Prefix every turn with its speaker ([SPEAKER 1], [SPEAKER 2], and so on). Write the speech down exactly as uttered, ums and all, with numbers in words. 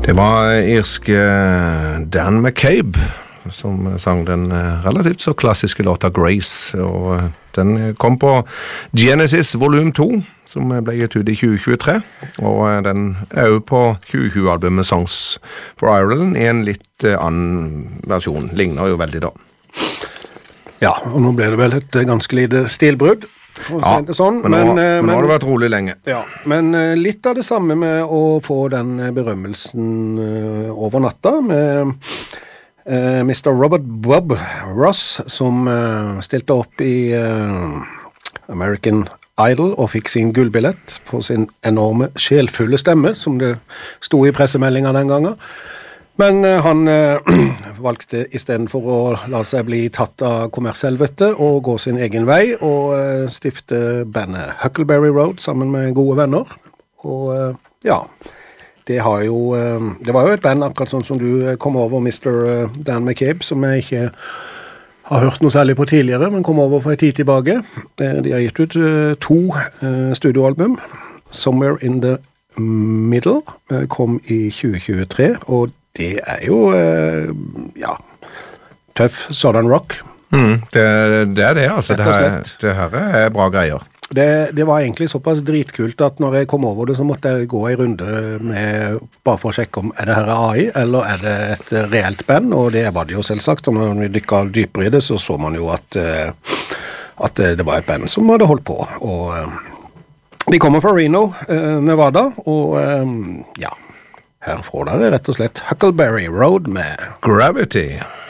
[SPEAKER 1] Det var irske Dan McCabe som sang den relativt så klassiske låta Grace, og den kom på Genesis Volume to, som ble gitt ut i tjue tjuetre, og den er jo på tjue tjue-albumet Songs for Ireland i en litt annen versjon, ligner jo veldig da.
[SPEAKER 2] Ja, og nå ble det vel et ganske lite stilbrudd.
[SPEAKER 1] Ja, si sånn. men, nå, men, men nå har det vært rolig lenge.
[SPEAKER 2] Ja, men litt av det samme med å få den berømmelsen over natta med uh, mister Robert Bob Ross, som uh, stilte opp i uh, American Idol og fikk sin gullbillett på sin enorme sjelfulle stemme, som det sto i pressemeldingen den gangen. Men uh, han uh, valgte i stedet for å la seg bli tatt av kommershelvete og gå sin egen vei og uh, stifte bandet Huckleberry Road sammen med gode venner. Og uh, ja, det, har jo, uh, det var jo et band akkurat sånn som du kom over, mister Dan McCabe, som jeg ikke har hørt noe særlig på tidligere, men kom over for en tid tilbake. Uh, de har gitt ut uh, to uh, studioalbum. Somewhere in the Middle uh, kom i tjue tjuetre, og det er jo, uh, ja, tøff sådan rock.
[SPEAKER 1] Mm, det, det er det, altså. Det her, det her er bra greier.
[SPEAKER 2] Det, det var egentlig såpass dritkult at når jeg kom over det, så måtte jeg gå en runde med, bare for å sjekke om er det her A I, eller er det et reelt band, og det var det jo selvsagt. Og når vi dykket dypere i det, så så man jo at, uh, at det var et band som hadde holdt på. Og uh, de kommer fra Reno, uh, Nevada, og uh, ja, her får dere rett og slett Huckleberry Road med
[SPEAKER 1] Gravity.